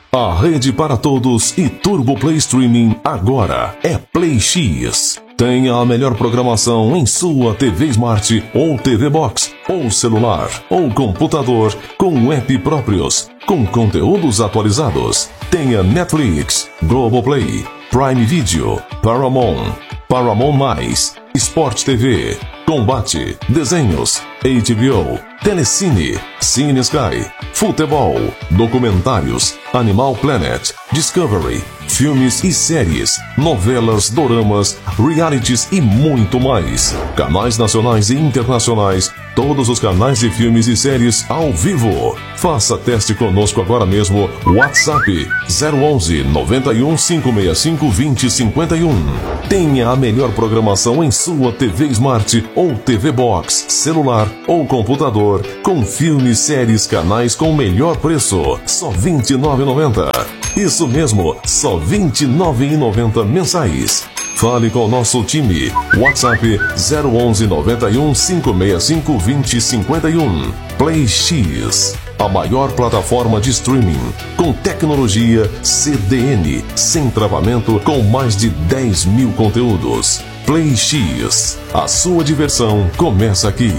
A rede para todos e Turbo Play Streaming agora é Play X. Tenha a melhor programação em sua TV Smart ou TV Box, ou celular, ou computador, com app próprios, com conteúdos atualizados. Tenha Netflix, Globoplay, Prime Video, Paramount, Paramount+, Sport TV, Combate, Desenhos, HBO, Telecine, Cine Sky, Futebol, Documentários, Animal Planet, Discovery, filmes e séries, novelas, doramas, realities e muito mais. Canais nacionais e internacionais, todos os canais de filmes e séries ao vivo. Faça teste conosco agora mesmo. WhatsApp 011 91 565 2051. Tenha a melhor programação em sua TV Smart ou TV Box, celular ou computador, com filmes, séries, canais com melhor preço. Só R$ 29,90. Isso mesmo, só R$ 29,90 mensais. Fale com o nosso time. WhatsApp 011 91 565 2051. Play X, a maior plataforma de streaming com tecnologia CDN, sem travamento, com mais de 10 mil conteúdos. Play X, a sua diversão começa aqui.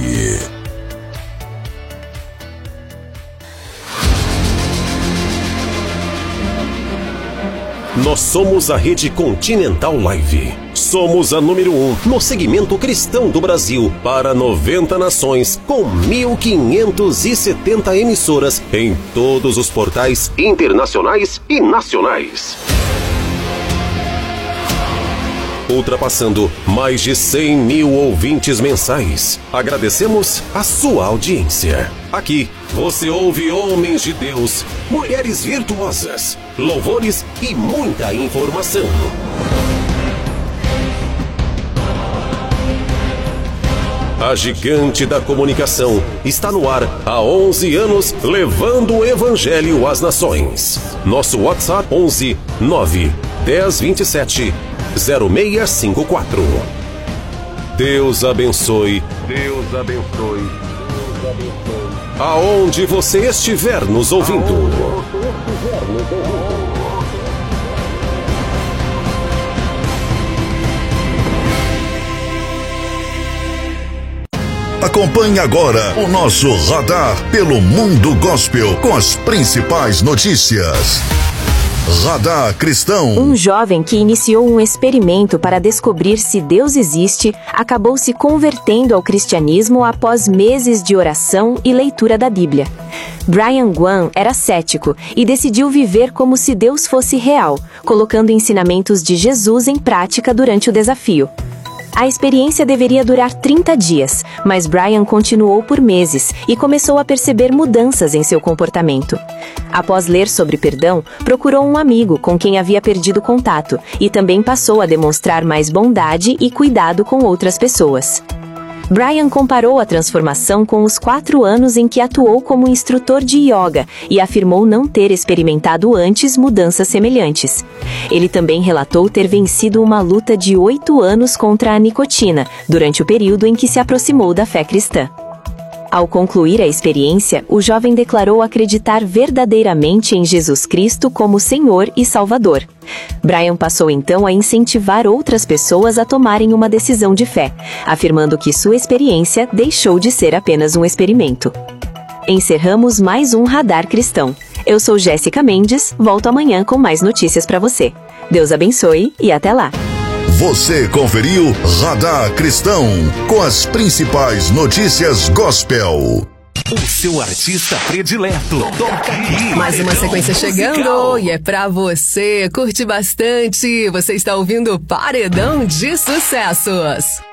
Nós somos a Rede Continental Live. Somos a número 1 no segmento cristão do Brasil para 90 nações, com 1.570 emissoras em todos os portais internacionais e nacionais. Ultrapassando mais de 100 mil ouvintes mensais. Agradecemos a sua audiência. Aqui você ouve homens de Deus, mulheres virtuosas, louvores e muita informação. A gigante da comunicação está no ar há 11 anos, levando o evangelho às nações. Nosso WhatsApp 11 9 10 27 0654. Deus abençoe. Deus abençoe. Deus abençoe. Aonde você estiver nos ouvindo. Acompanhe agora o nosso radar pelo mundo gospel com as principais notícias. Radar Cristão. Um jovem que iniciou um experimento para descobrir se Deus existe acabou se convertendo ao cristianismo após meses de oração e leitura da Bíblia. Brian Guan era cético e decidiu viver como se Deus fosse real, colocando ensinamentos de Jesus em prática durante o desafio. A experiência deveria durar 30 dias, mas Brian continuou por meses e começou a perceber mudanças em seu comportamento. Após ler sobre perdão, procurou um amigo com quem havia perdido contato e também passou a demonstrar mais bondade e cuidado com outras pessoas. Brian comparou a transformação com os 4 anos em que atuou como instrutor de yoga e afirmou não ter experimentado antes mudanças semelhantes. Ele também relatou ter vencido uma luta de 8 anos contra a nicotina, durante o período em que se aproximou da fé cristã. Ao concluir a experiência, o jovem declarou acreditar verdadeiramente em Jesus Cristo como Senhor e Salvador. Brian passou então a incentivar outras pessoas a tomarem uma decisão de fé, afirmando que sua experiência deixou de ser apenas um experimento. Encerramos mais um Radar Cristão. Eu sou Jéssica Mendes, volto amanhã com mais notícias para você. Deus abençoe e até lá! Você conferiu Radar Cristão com as principais notícias gospel. O seu artista predileto toca aqui. Mais uma sequência chegando e é pra você. Curte bastante. Você está ouvindo Paredão de Sucessos.